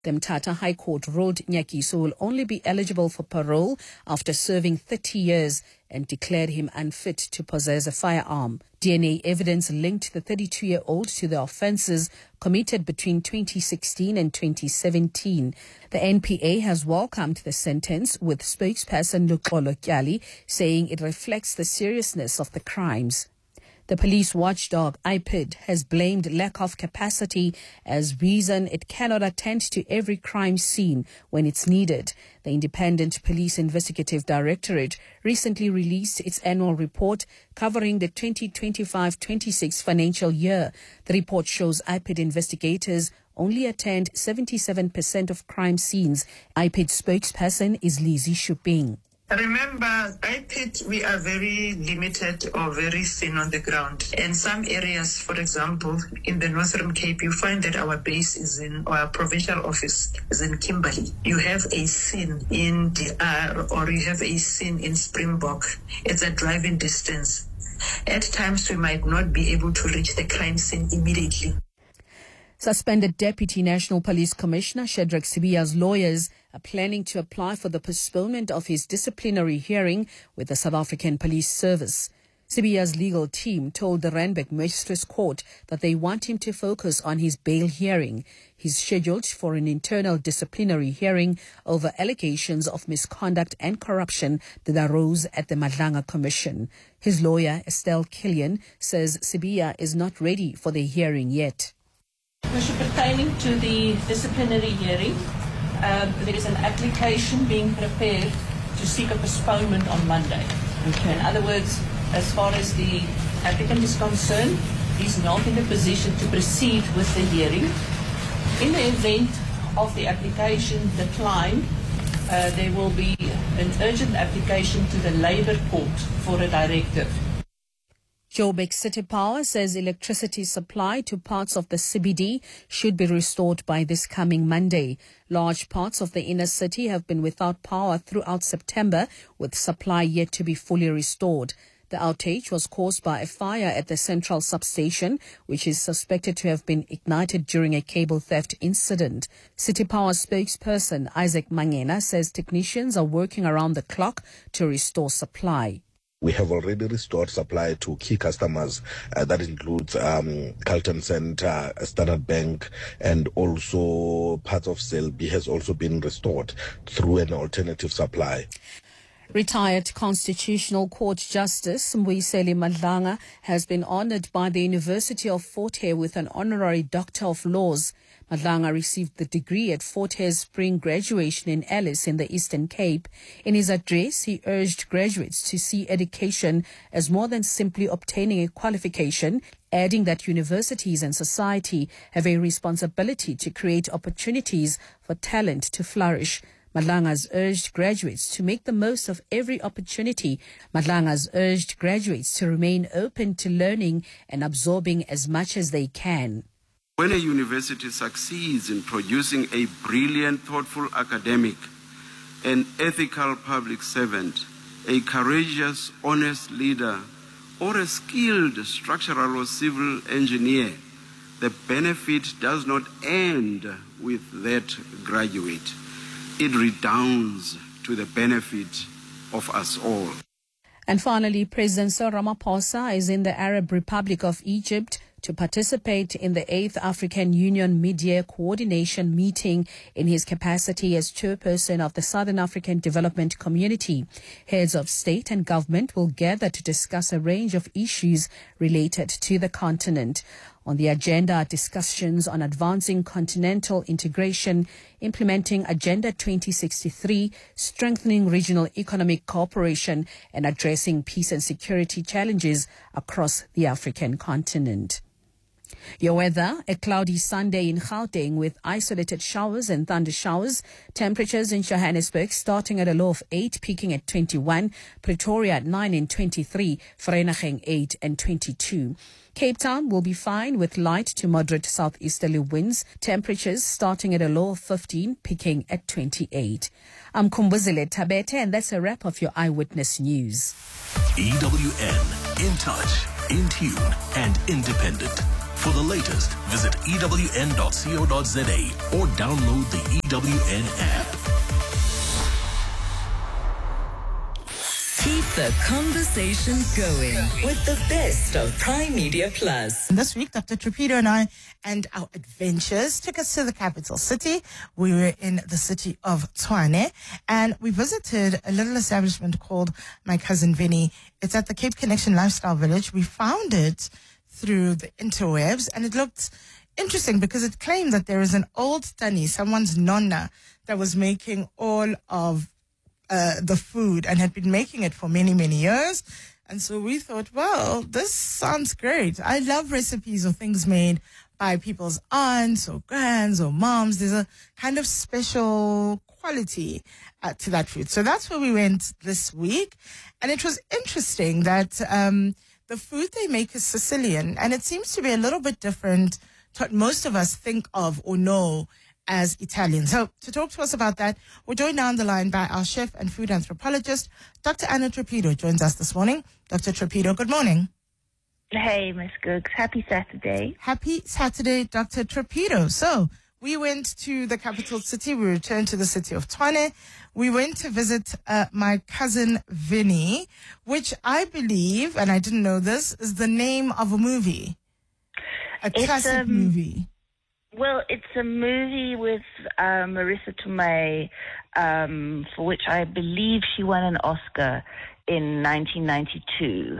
The Mthatha High Court ruled Nyakiso will only be eligible for parole after serving 30 years and declared him unfit to possess a firearm. DNA evidence linked the 32-year-old to the offences committed between 2016 and 2017. The NPA has welcomed the sentence, with spokesperson Luxolo Kyali saying it reflects the seriousness of the crimes. The police watchdog IPID has blamed lack of capacity as reason it cannot attend to every crime scene when it's needed. The Independent Police Investigative Directorate recently released its annual report covering the 2025-26 financial year. The report shows IPID investigators only attend 77% of crime scenes. IPID spokesperson is Lizzie Shuping. Remember, IPID, we are very limited or very thin on the ground. In some areas, for example, in the Northern Cape, you find that our base is in, our provincial office is in Kimberley. You have a scene in DR or you have a scene in Springbok. It's a driving distance. At times, we might not be able to reach the crime scene immediately. Suspended Deputy National Police Commissioner Shadrack Sibiya's lawyers are planning to apply for the postponement of his disciplinary hearing with the South African Police Service. Sibiya's legal team told the Randburg Magistrates Court that they want him to focus on his bail hearing. He's scheduled for an internal disciplinary hearing over allegations of misconduct and corruption that arose at the Madlanga Commission. His lawyer, Estelle Killian, says Sibiya is not ready for the hearing yet. Pertaining to the disciplinary hearing, there is an application being prepared to seek a postponement on Monday. Okay. In other words, as far as the applicant is concerned, he's not in a position to proceed with the hearing. In the event of the application decline, there will be an urgent application to the Labour Court for a directive. Joburg City Power says electricity supply to parts of the CBD should be restored by this coming Monday. Large parts of the inner city have been without power throughout September, with supply yet to be fully restored. The outage was caused by a fire at the central substation, which is suspected to have been ignited during a cable theft incident. City Power spokesperson Isaac Mangena says technicians are working around the clock to restore supply. We have already restored supply to key customers. That includes Carlton Center, Standard Bank, and also parts of Selby has also been restored through an alternative supply. Retired Constitutional Court Justice Mbuyiseli Madlanga has been honored by the University of Fort Hare with an honorary Doctor of Laws. Madlanga received the degree at Fort Hare's spring graduation in Alice in the Eastern Cape. In his address, he urged graduates to see education as more than simply obtaining a qualification, adding that universities and society have a responsibility to create opportunities for talent to flourish. Madlanga has urged graduates to make the most of every opportunity. Madlanga has urged graduates to remain open to learning and absorbing as much as they can. When a university succeeds in producing a brilliant, thoughtful academic, an ethical public servant, a courageous, honest leader, or a skilled structural or civil engineer, the benefit does not end with that graduate. It redounds to the benefit of us all. And finally, President Cyril Ramaphosa is in the Arab Republic of Egypt to participate in the 8th African Union Mid-Year Coordination Meeting in his capacity as chairperson of the Southern African Development Community. Heads of state and government will gather to discuss a range of issues related to the continent. On the agenda are discussions on advancing continental integration, implementing Agenda 2063, strengthening regional economic cooperation, and addressing peace and security challenges across the African continent. Your weather, a cloudy Sunday in Gauteng with isolated showers and thunder showers. Temperatures in Johannesburg starting at a low of 8, peaking at 21. Pretoria at 9 and 23. Vereeniging 8 and 22. Cape Town will be fine with light to moderate southeasterly winds. Temperatures starting at a low of 15, peaking at 28. I'm Kumbuzile Tabete, and that's a wrap of your Eyewitness News. EWN, in touch, in tune, and independent. For the latest, visit ewn.co.za or download the EWN app. Keep the conversation going with the best of Prime Media Plus. This week, Dr. Trapido and I and our adventures took us to the capital city. We were in the city of Tshwane, and we visited a little establishment called My Cousin Vinny. It's at the Cape Connection Lifestyle Village. We found it through the interwebs, and it looked interesting because it claimed that there is an old Tani, someone's nonna, that was making all of the food and had been making it for many, many years. And so we thought, well, this sounds great. I love recipes of things made by people's aunts or grands or moms. There's a kind of special quality to that food. So that's where we went this week. And it was interesting that the food they make is Sicilian, and it seems to be a little bit different to what most of us think of or know as Italian. So to talk to us about that, we're joined now on the line by our chef and food anthropologist, Dr. Anna Trapido, joins us this morning. Dr. Trapido, good morning. Hey, Miss Googs. Happy Saturday. Happy Saturday, Dr. Trapido. So we went to the capital city. We returned to the city of Tshwane. We went to visit My Cousin Vinny, which I believe, and I didn't know this, is the name of a movie. A classic movie. Well, it's a movie with Marisa Tomei, for which I believe she won an Oscar in 1992.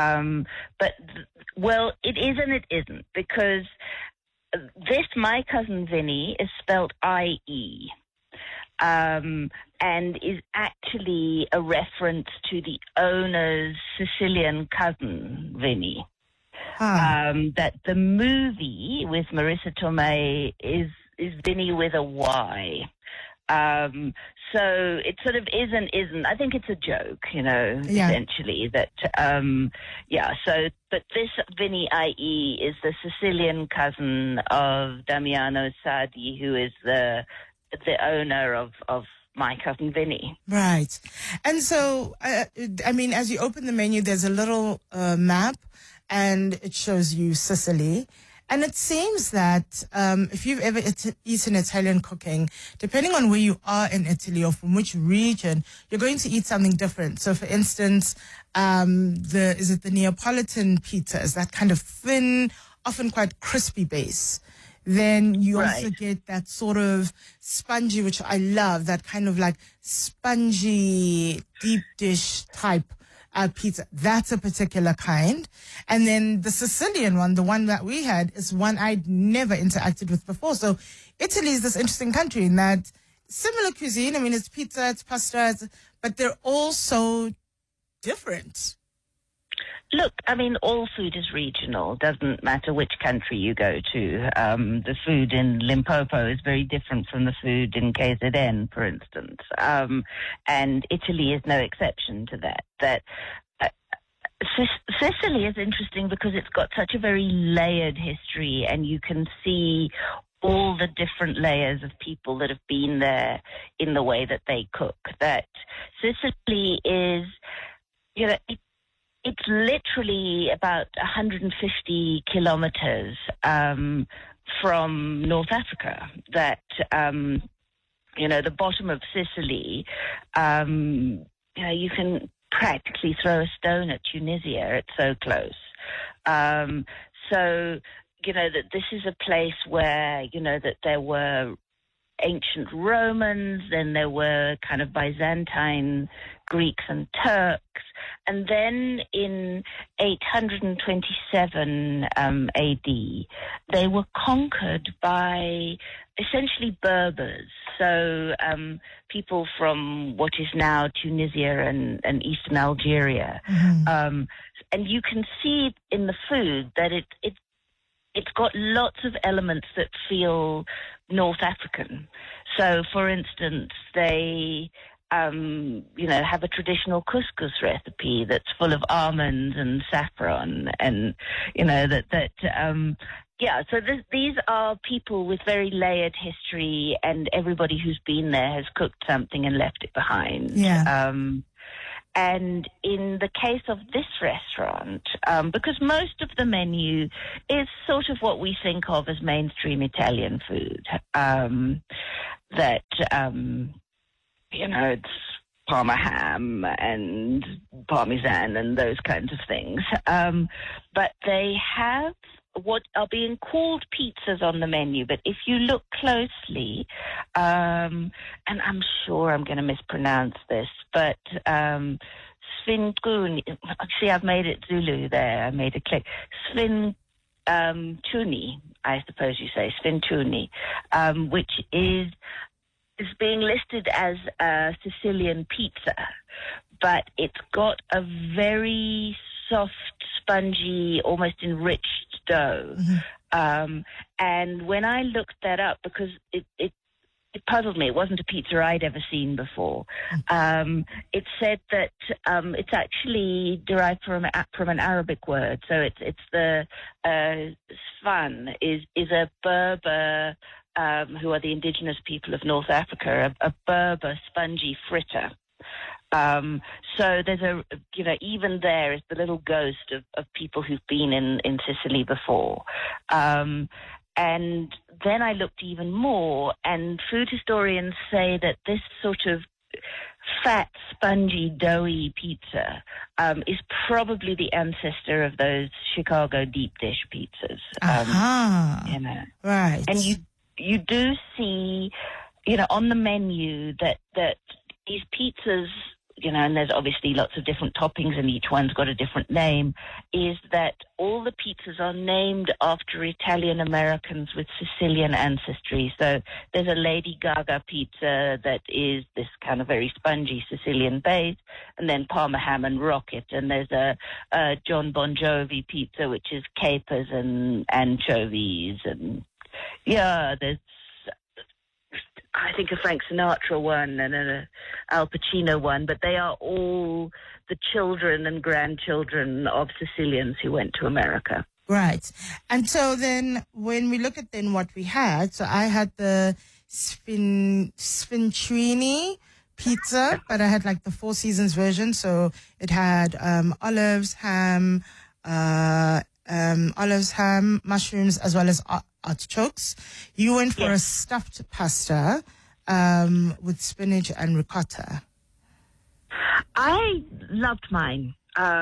Well, it is and it isn't, because this My Cousin Vinny is spelled I-E, and is actually a reference to the owner's Sicilian cousin, Vinny. That the movie with Marisa Tomei is Vinny with a Y. So it sort of is and isn't. I think it's a joke, essentially. That, but this Vinny I.E. is the Sicilian cousin of Damiano Sardi, who is the owner of My Cousin Vinny. Right. And so, as you open the menu, there's a little map, and it shows you Sicily. And it seems that if you've ever eaten Italian cooking, depending on where you are in Italy or from which region, you're going to eat something different. So, for instance, the Neapolitan pizza is that kind of thin, often quite crispy base. Then you also get that sort of spongy, which I love, that kind of like spongy deep dish type pizza. That's a particular kind. And then the Sicilian one, the one that we had, is one I'd never interacted with before. So Italy is this interesting country in that similar cuisine. I mean, it's pizza, it's pasta, but they're all so different. Look, I mean, all food is regional. Doesn't matter which country you go to. The food in Limpopo is very different from the food in KZN, for instance. And Italy is no exception to that. Sicily is interesting because it's got such a very layered history, and you can see all the different layers of people that have been there in the way that they cook. That Sicily is, it's literally about 150 kilometers from North Africa. That, the bottom of Sicily, you can practically throw a stone at Tunisia. It's so close. That this is a place where, that there were ancient Romans, then there were kind of Byzantine Greeks and Turks. And then in 827 AD, they were conquered by essentially Berbers. So people from what is now Tunisia and eastern Algeria. Mm-hmm. And you can see in the food that it's got lots of elements that feel North African. So, for instance, they, have a traditional couscous recipe that's full of almonds and saffron, and so these are people with very layered history, and everybody who's been there has cooked something and left it behind. Yeah. And in the case of this restaurant, because most of the menu is sort of what we think of as mainstream Italian food, it's Parma ham and Parmesan and those kinds of things. But they have what are being called pizzas on the menu. But if you look closely, and I'm sure I'm going to mispronounce this, but Sfincuni, see, I've made it Zulu there. I made a click. Sfincuni, I suppose you say, Sfincuni, which is being listed as a Sicilian pizza, but it's got a very soft, spongy, almost enriched dough. Mm-hmm. And when I looked that up, because it puzzled me, it wasn't a pizza I'd ever seen before. It said that it's actually derived from an Arabic word. So it's the Sfan is a Berber, who are the indigenous people of North Africa, a Berber spongy fritter. So there's even there is the little ghost of people who've been in Sicily before. And then I looked even more, and food historians say that this sort of fat, spongy, doughy pizza is probably the ancestor of those Chicago deep dish pizzas. Right. And you do see, on the menu that these pizzas, and there's obviously lots of different toppings and each one's got a different name, is that all the pizzas are named after Italian Americans with Sicilian ancestry. So there's a Lady Gaga pizza that is this kind of very spongy Sicilian base, and then Parma ham and rocket, and there's a John Bon Jovi pizza, which is capers and anchovies, and there's I think a Frank Sinatra one and an Al Pacino one, but they are all the children and grandchildren of Sicilians who went to America. Right. And so then when we look at then what we had, so I had the Sfincini pizza, but I had like the Four Seasons version. So it had olives, ham, mushrooms, as well as artichokes. You went for a stuffed pasta with spinach and ricotta. I loved mine.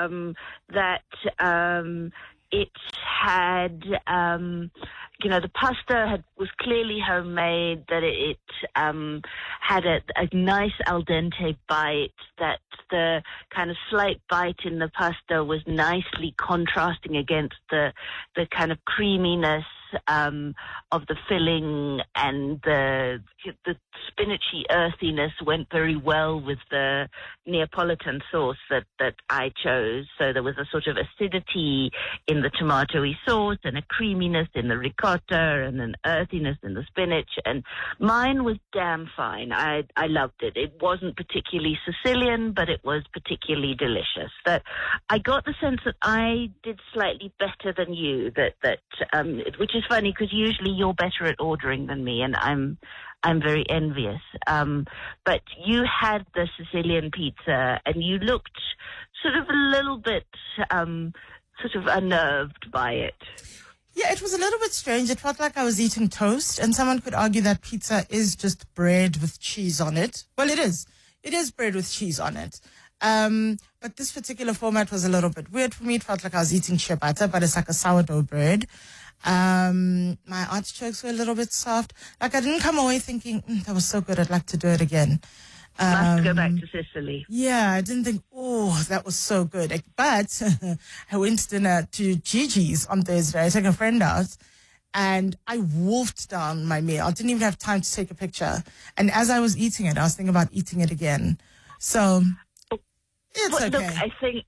It had, the pasta was clearly homemade, that it had a nice al dente bite, that the kind of slight bite in the pasta was nicely contrasting against the kind of creaminess of the filling, and the spinachy earthiness went very well with the Neapolitan sauce that I chose. So there was a sort of acidity in the tomatoey sauce and a creaminess in the ricotta and an earthiness in the spinach, and mine was damn fine. I loved it. It wasn't particularly Sicilian, but it was particularly delicious. That I got the sense that I did slightly better than you, which is funny because usually you're better at ordering than me, and I'm very envious. But you had the Sicilian pizza, and you looked sort of a little bit sort of unnerved by it. Yeah, it was a little bit strange. It felt like I was eating toast, and someone could argue that pizza is just bread with cheese on it. Well, it is. It is bread with cheese on it. But this particular format was a little bit weird for me. It felt like I was eating ciabatta, but it's like a sourdough bread. My artichokes were a little bit soft. Like, I didn't come away thinking, that was so good, I'd like to do it again. Must go back to Sicily. Yeah, I didn't think, that was so good. But I went to dinner to Gigi's on Thursday. I took a friend out, and I wolfed down my meal. I didn't even have time to take a picture. And as I was eating it, I was thinking about eating it again. So it's okay. Look, I think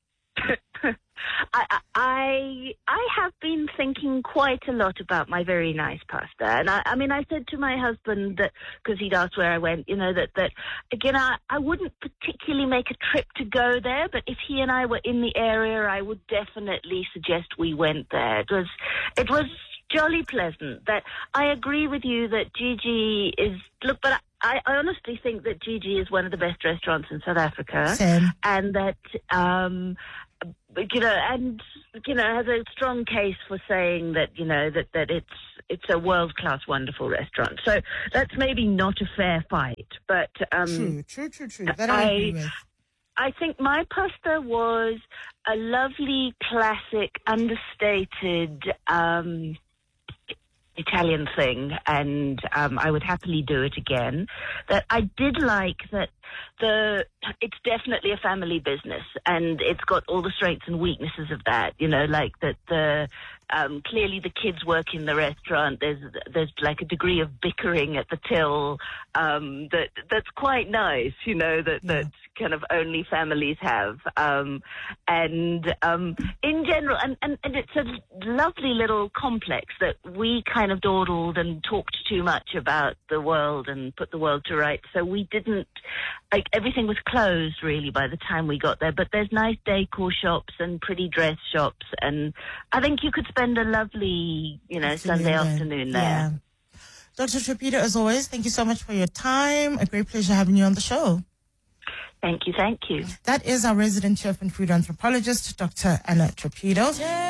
I have been thinking quite a lot about my very nice pasta, and I said to my husband that, because he'd asked where I went, that again I wouldn't particularly make a trip to go there, but if he and I were in the area, I would definitely suggest we went there. It was jolly pleasant. That I agree with you that Gigi is, but I honestly think that Gigi is one of the best restaurants in South Africa. Same. And that, has a strong case for saying that, that it's a world-class, wonderful restaurant. So that's maybe not a fair fight, but... True. That I agree with. I think my pasta was a lovely, classic, understated Italian thing, and I would happily do it again. That I did like that it's definitely a family business, and it's got all the strengths and weaknesses of that. Like that clearly the kids work in the restaurant. There's like a degree of bickering at the till that's quite nice. That kind of only families have. In general, and it's a lovely little complex that we kind of dawdled and talked too much about the world and put the world to rights. So we didn't, everything was closed really by the time we got there. But there's nice decor shops and pretty dress shops. And I think you could spend a lovely, Sunday afternoon there. Yeah. Dr. Trapedo, as always, thank you so much for your time. A great pleasure having you on the show. Thank you. That is our resident chef and food anthropologist, Dr. Anna Trapedo.